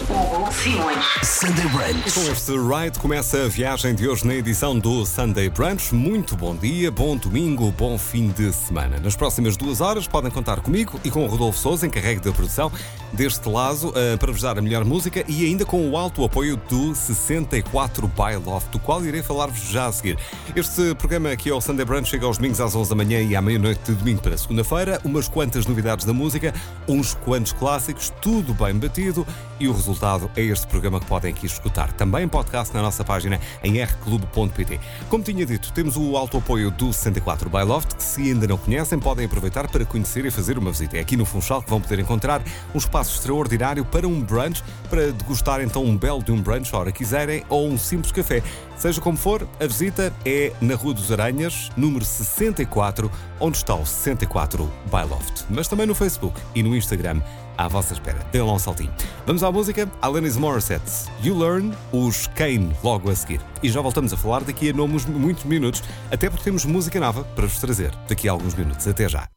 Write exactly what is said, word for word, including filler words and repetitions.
Hugo Simões. Sunday Brunch. E com este ride começa a viagem de hoje na edição do Sunday Brunch. Muito bom dia, bom domingo, bom fim de semana. Nas próximas duas horas podem contar comigo e com o Rodolfo Sousa, encarregue da produção deste lado, uh, para vos dar a melhor música e ainda com o alto apoio do sessenta e quatro by Loft, do qual irei falar-vos já a seguir. Este programa aqui ao Sunday Brunch chega aos domingos às onze da manhã e à meia-noite de domingo para segunda-feira. Umas quantas novidades da música, uns quantos clássicos, tudo bem batido, e o resultado é este programa que podem aqui escutar. Também podcast na nossa página em r clube ponto p t. Como tinha dito, temos o alto apoio do sessenta e quatro by Loft, que se ainda não conhecem, podem aproveitar para conhecer e fazer uma visita. É aqui no Funchal que vão poder encontrar um espaço extraordinário para um brunch, para degustar então um belo de um brunch, ora quiserem, ou um simples café. Seja como for, a visita é na Rua dos Aranhas, número sessenta e quatro, onde está o sessenta e quatro by Loft. Mas também no Facebook e no Instagram, à vossa espera. Dê lá um saltinho. Vamos à música. Alanis Morissette, You Learn, os Kane logo a seguir. E já voltamos a falar daqui a não muitos minutos, até porque temos música nova para vos trazer daqui a alguns minutos. Até já.